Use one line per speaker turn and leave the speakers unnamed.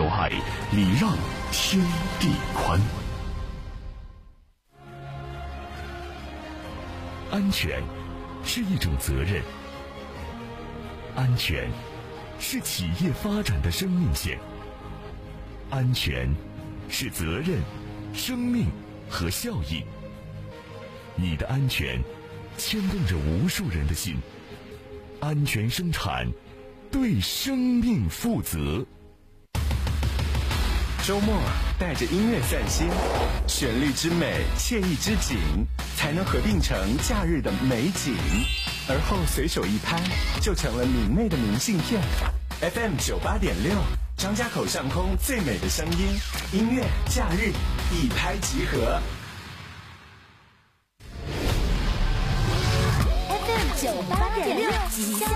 爱，礼让天地宽。安全是一种责任，安全是企业发展的生命线，安全是责任、生命和效益。你的安全牵动着无数人的心，安全生产，对生命负责。
周末带着音乐散心，旋律之美，惬意之景，才能合并成假日的美景。而后随手一拍，就成了明媚的明信片。FM 98.6，张家口上空最美的声音，音乐假日一拍即合。
FM 98.6，吉祥